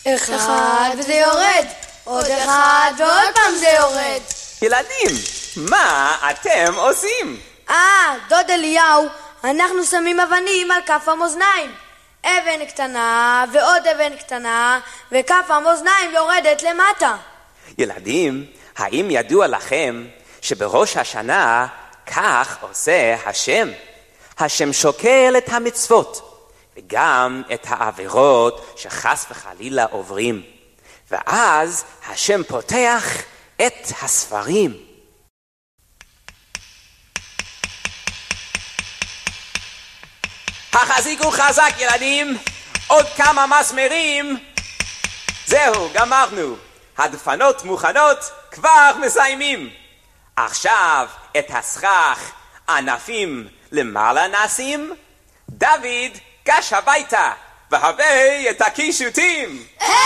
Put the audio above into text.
אחד וזה יורד, עוד אחד ועוד פעם זה יורד. ילדים, מה אתם עושים? דוד אליהו, אנחנו שמים אבנים על כף המאזניים. אבן קטנה ועוד אבן קטנה, וכף המאזניים יורדת למטה. ילדים, האם ידוע לכם שבראש השנה כך עושה השם? השם שוקל את המצוות וגם את העבירות שחס וחלילה עוברים, ואז השם פותח את הספרים. החזיקו חזק ילדים, עוד כמה מסמרים. זהו, גמרנו. הדפנות מוכנות, כבר מסיימים. עכשיו את הסכך ענפים למעלה נשים. דוד, גש הביתה והביא את הקישוטים.